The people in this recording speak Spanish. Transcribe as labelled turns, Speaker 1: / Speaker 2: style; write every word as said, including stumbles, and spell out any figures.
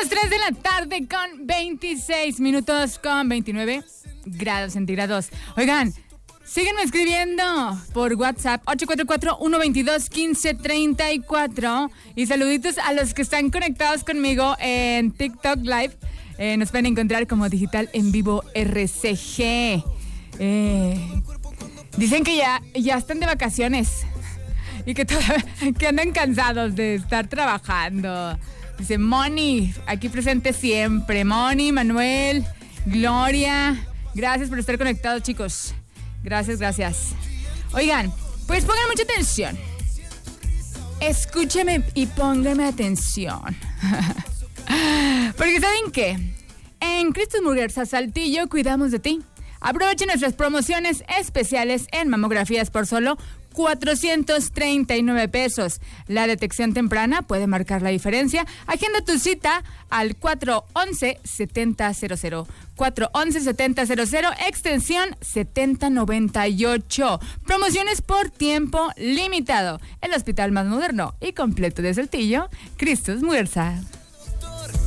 Speaker 1: las tres de la tarde con veintiséis minutos con veintinueve grados centígrados. Oigan, síguenme escribiendo por WhatsApp ocho cuatro cuatro, uno dos dos, uno cinco tres cuatro y saluditos a los que están conectados conmigo en TikTok Live. Eh, nos pueden encontrar como Digital en Vivo R C G. Eh, dicen que ya, ya están de vacaciones y que, todavía, que andan cansados de estar trabajando. Dice Moni, aquí presente siempre. Moni, Manuel, Gloria, gracias por estar conectados, chicos. Gracias, gracias. Oigan, pues pongan mucha atención. Escúcheme y pónganme atención. Porque ¿saben qué? En Cristus Muguerza Saltillo cuidamos de ti. Aprovechen nuestras promociones especiales en mamografías por solo cuatrocientos treinta y nueve pesos. La detección temprana puede marcar la diferencia. Agenda tu cita al cuatro once, setenta cero cero. cuatro once, setenta cero cero, extensión setenta noventa y ocho. Promociones por tiempo limitado. El hospital más moderno y completo de Saltillo, Cristus Muguerza.